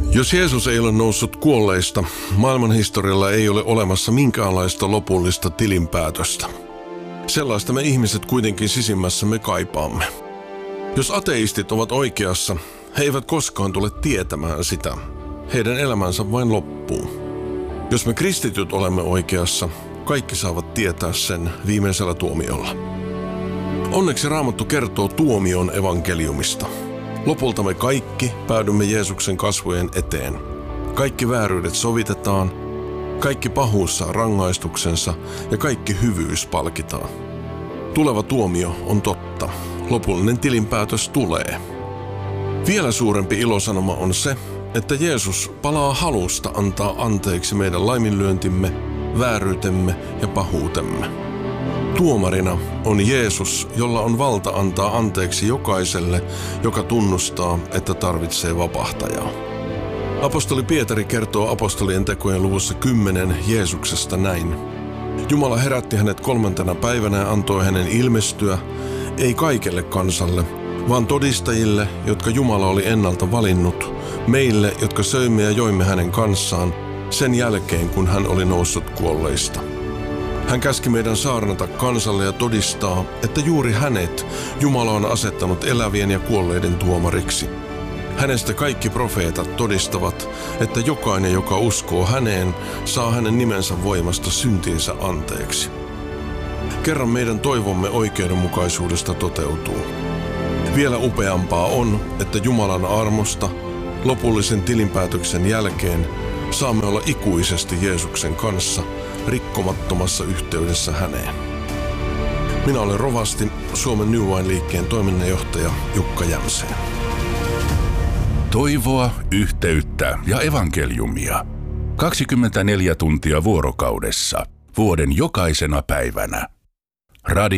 Jos Jeesus ei ole noussut kuolleista, maailmanhistorialla ei ole olemassa minkäänlaista lopullista tilinpäätöstä. Sellaista me ihmiset kuitenkin sisimmässämme kaipaamme. Jos ateistit ovat oikeassa, he eivät koskaan tule tietämään sitä. Heidän elämänsä vain loppuu. Jos me kristityt olemme oikeassa, kaikki saavat tietää sen viimeisellä tuomiolla. Onneksi Raamattu kertoo tuomion evankeliumista. Lopulta me kaikki päädymme Jeesuksen kasvojen eteen. Kaikki vääryydet sovitetaan, kaikki pahuus saa rangaistuksensa ja kaikki hyvyys palkitaan. Tuleva tuomio on totta. Lopullinen tilinpäätös tulee. Vielä suurempi ilosanoma on se, että Jeesus palaa halusta antaa anteeksi meidän laiminlyöntimme, vääryytemme ja pahuutemme. Tuomarina on Jeesus, jolla on valta antaa anteeksi jokaiselle, joka tunnustaa, että tarvitsee vapahtajaa. Apostoli Pietari kertoo apostolien tekojen luvussa 10 Jeesuksesta näin. Jumala herätti hänet 3. päivänä ja antoi hänen ilmestyä, ei kaikelle kansalle, vaan todistajille, jotka Jumala oli ennalta valinnut, meille, jotka söimme ja joimme hänen kanssaan, sen jälkeen kun hän oli noussut kuolleista. Hän käski meidän saarnata kansalle ja todistaa, että juuri hänet Jumala on asettanut elävien ja kuolleiden tuomariksi. Hänestä kaikki profeetat todistavat, että jokainen, joka uskoo häneen, saa hänen nimensä voimasta syntinsä anteeksi. Kerran meidän toivomme oikeudenmukaisuudesta toteutuu. Vielä upeampaa on, että Jumalan armosta lopullisen tilinpäätöksen jälkeen saamme olla ikuisesti Jeesuksen kanssa rikkomattomassa yhteydessä häneen. Minä olen rovasti Suomen New Wine-liikkeen toiminnanjohtaja Jukka Jämseen. Toivoa, yhteyttä ja evankeliumia. 24 tuntia vuorokaudessa, vuoden jokaisena päivänä. Radio